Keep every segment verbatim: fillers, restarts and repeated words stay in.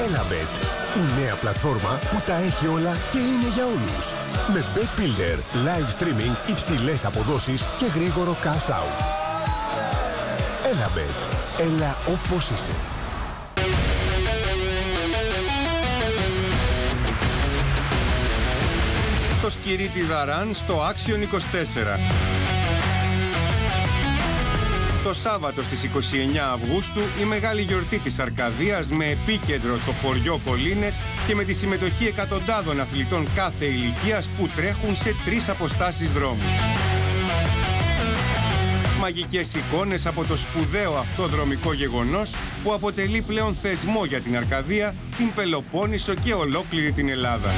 Elabet, η νέα πλατφόρμα που τα έχει όλα και είναι για όλους. Με Bet Builder, live streaming, υψηλές αποδόσεις και γρήγορο cash out. Elabet, έλα όπως είσαι. Το Σκυρίτι Δαράν στο Άξιον είκοσι τέσσερα. Το Σάββατο στις είκοσι εννέα Αυγούστου η μεγάλη γιορτή της Αρκαδίας με επίκεντρο το χωριό Κολίνες και με τη συμμετοχή εκατοντάδων αθλητών κάθε ηλικίας που τρέχουν σε τρεις αποστάσεις δρόμου. Μαγικές εικόνες από το σπουδαίο αυτό δρομικό γεγονός που αποτελεί πλέον θεσμό για την Αρκαδία, την Πελοπόννησο και ολόκληρη την Ελλάδα.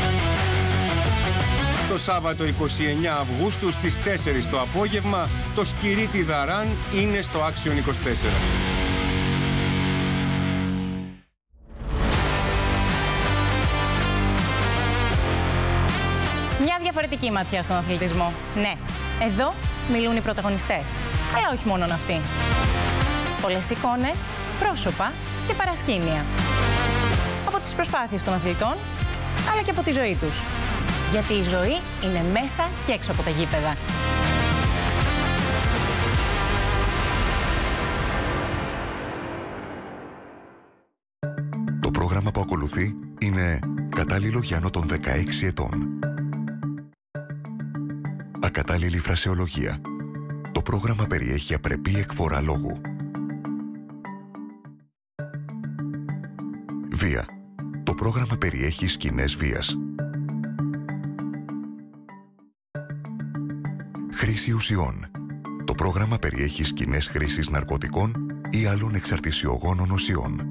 Το Σάββατο είκοσι εννέα Αυγούστου στις τέσσερις το απόγευμα, το Σκυρίτι Δαράν είναι στο Άξιον είκοσι τέσσερα. Μια διαφορετική ματιά στον αθλητισμό. Ναι, εδώ μιλούν οι πρωταγωνιστές. Ε, όχι μόνον αυτοί. Πολλές εικόνες, πρόσωπα και παρασκήνια. Από τις προσπάθειες των αθλητών, αλλά και από τη ζωή τους. Γιατί η ζωή είναι μέσα και έξω από τα γήπεδα. Το πρόγραμμα που ακολουθεί είναι κατάλληλο για άνω των δεκαέξι ετών. Ακατάλληλη φρασεολογία. Το πρόγραμμα περιέχει απρεπή εκφορά λόγου. Βία. Το πρόγραμμα περιέχει σκηνές βίας. Χρήση ουσιών. Το πρόγραμμα περιέχει σκηνές χρήσης ναρκωτικών ή άλλων εξαρτησιογόνων ουσιών.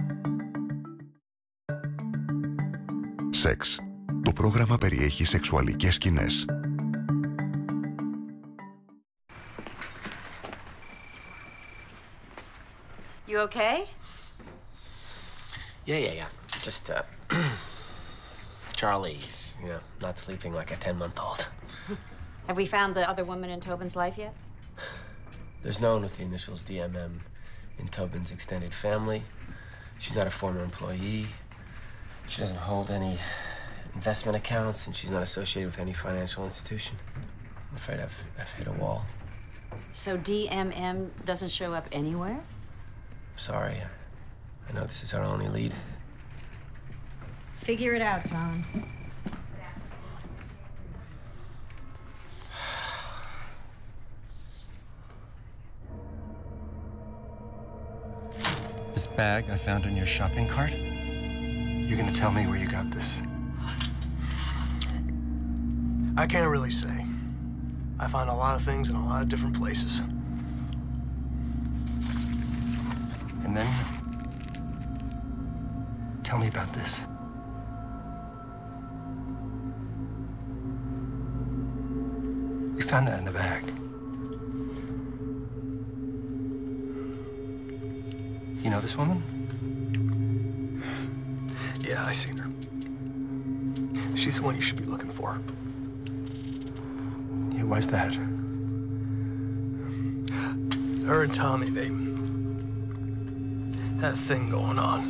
Σεξ. Το πρόγραμμα περιέχει σεξουαλικές σκηνές. You okay? Yeah, yeah, yeah. Just, uh, Charlie's, you know, not sleeping like a ten-month-old. Have we found the other woman in Tobin's life yet? There's no one with the initials D M M in Tobin's extended family. She's not a former employee. She doesn't hold any investment accounts, and she's not associated with any financial institution. I'm afraid I've, I've hit a wall. So D M M doesn't show up anywhere? Sorry. I know this is our only lead. Figure it out, Tom. This bag I found in your shopping cart? You're gonna tell me where you got this? I can't really say. I find a lot of things in a lot of different places. And then, tell me about this. We found that in the bag. You know this woman? Yeah, I seen her. She's the one you should be looking for. Yeah, why's that? Her and Tommy, they had a thing going on.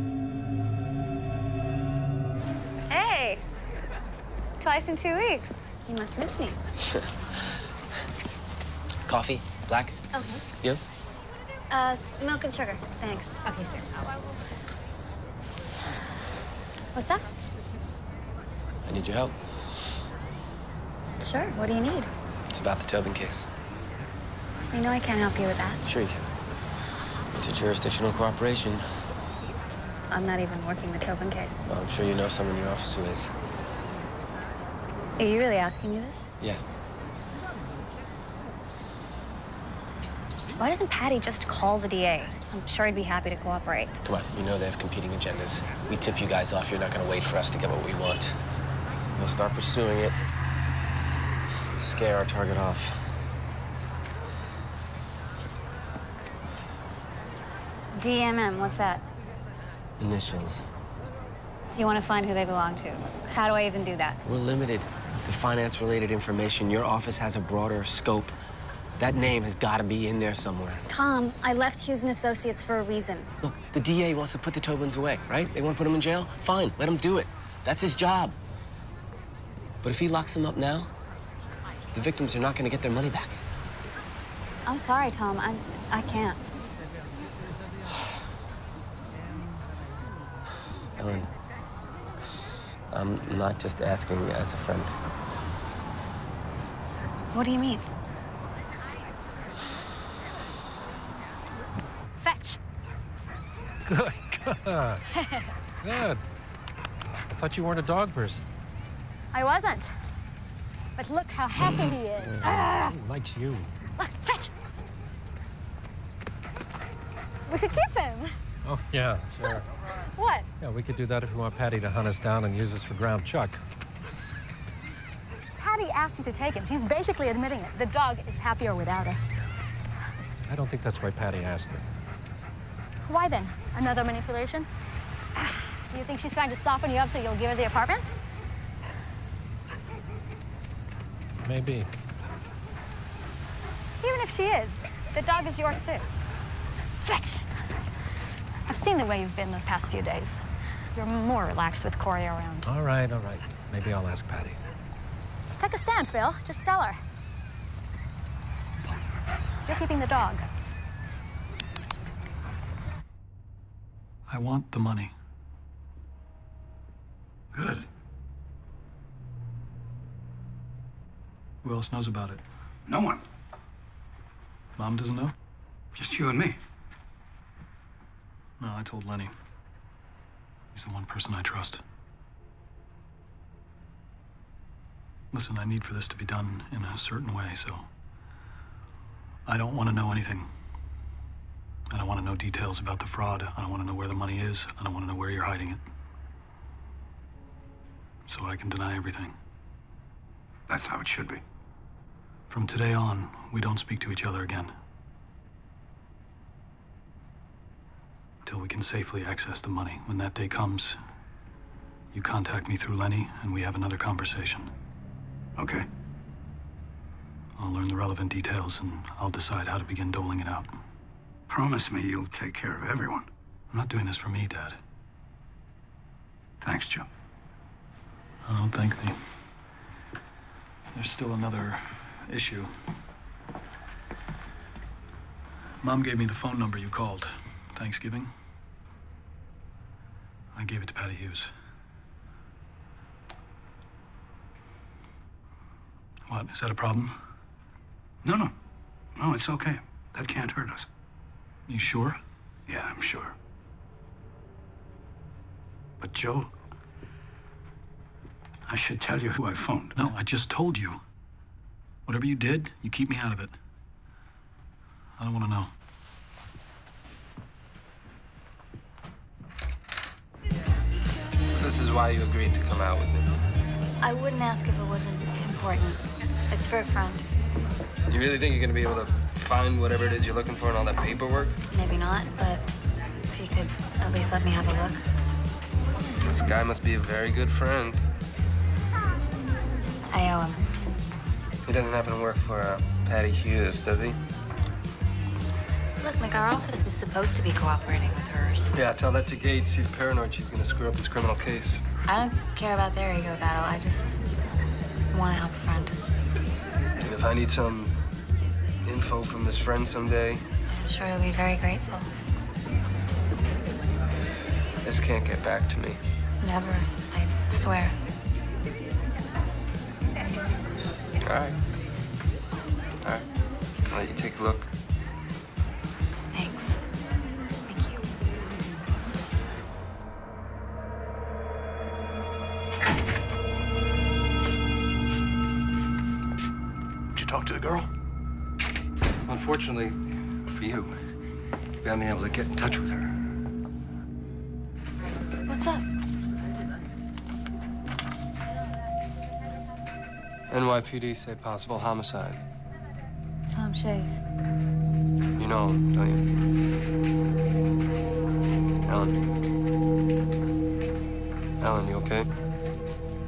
Hey! Twice in two weeks. You must miss me. Coffee? Black? Okay. You? Uh, milk and sugar. Thanks. Okay, sure. What's up? I need your help. Sure. What do you need? It's about the Tobin case. You know I can't help you with that. Sure you can. Interjurisdictional cooperation. I'm not even working the Tobin case. Well, I'm sure you know someone in your office who is. Are you really asking me this? Yeah. Why doesn't Patty just call the D A? I'm sure he'd be happy to cooperate. Come on, you know they have competing agendas. We tip you guys off, you're not gonna wait for us to get what we want. We'll start pursuing it. Scare our target off. D M M, what's that? Initials. So you want to find who they belong to. How do I even do that? We're limited to finance-related information. Your office has a broader scope. That name has got to be in there somewhere. Tom, I left Hughes and Associates for a reason. Look, the D A wants to put the Tobins away, right? They want to put him in jail? Fine, let him do it. That's his job. But if he locks them up now, the victims are not going to get their money back. I'm sorry, Tom. I, I can't. Ellen, I'm not just asking as a friend. What do you mean? Fetch. Good, good. Good. I thought you weren't a dog person. I wasn't. But look how happy he is. Ah! He likes you. Look, fetch. We should keep him. Oh, yeah, sure. What? Yeah, we could do that if we want Patty to hunt us down and use us for ground chuck. Patty asked you to take him. She's basically admitting it. The dog is happier without her. I don't think that's why Patty asked me. Why then? Another manipulation? Do you think she's trying to soften you up so you'll give her the apartment? Maybe. Even if she is, the dog is yours too. Fetch! I've seen the way you've been the past few days. You're more relaxed with Corey around. All right, all right. Maybe I'll ask Patty. Take a stand, Phil. Just tell her. You're keeping the dog. I want the money. Good. Who else knows about it? No one. Mom doesn't know? Just you and me. No, I told Lenny. He's the one person I trust. Listen, I need for this to be done in a certain way, so I don't want to know anything. I don't want to know details about the fraud. I don't want to know where the money is. I don't want to know where you're hiding it. So I can deny everything. That's how it should be. From today on, we don't speak to each other again. Until we can safely access the money. When that day comes, you contact me through Lenny, and we have another conversation. Okay. I'll learn the relevant details, and I'll decide how to begin doling it out. Promise me you'll take care of everyone. I'm not doing this for me, Dad. Thanks, Joe. Oh, don't thank me. There's still another issue. Mom gave me the phone number you called. Thanksgiving. I gave it to Patty Hughes. What, is that a problem? No, no. No, it's okay. That can't hurt us. You sure? Yeah, I'm sure. But, Joe, I should tell you who I phoned. No, I just told you. Whatever you did, you keep me out of it. I don't want to know. So this is why you agreed to come out with me? I wouldn't ask if it wasn't important. It's for a friend. You really think you're gonna be able to find whatever it is you're looking for in all that paperwork? Maybe not, but if you could at least let me have a look. This guy must be a very good friend. I owe him. He doesn't happen to work for uh, Patty Hughes, does he? Look, like, our office is supposed to be cooperating with hers. Yeah, tell that to Gates. He's paranoid she's gonna screw up his criminal case. I don't care about their ego battle. I just want to help a friend. And if I need some info from this friend someday, I'm sure you'll be very grateful. this can't get back to me. Never, I swear. All right. All right. I'll let you take a look. Thanks. Thank you. Did you talk to the girl? Unfortunately for you, we haven't been able to get in touch with her. What's up? N Y P D say possible homicide. Tom Shays. You know him, don't you? Ellen. Ellen, you okay?